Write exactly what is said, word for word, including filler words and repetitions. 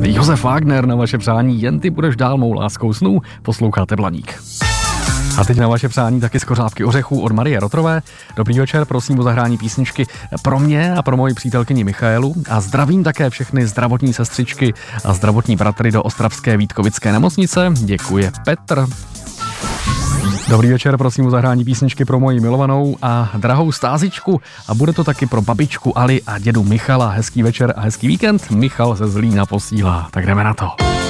Josef Wagner na vaše přání Jen ty budeš dál mou láskou snů, posloucháte Blaník. A teď na vaše přání taky skořápky ořechů od Marie Rotrové. Dobrý večer, prosím o zahrání písničky pro mě a pro moji přítelkyni Michaelu. A zdravím také všechny zdravotní sestřičky a zdravotní bratry do ostravské Vítkovické nemocnice. Děkuje Petr. Dobrý večer, prosím o zahrání písničky pro moji milovanou a drahou Stázičku. A bude to taky pro babičku Ali a dědu Michala. Hezký večer a hezký víkend. Michal ze Zlína posílá. Tak jdeme na to.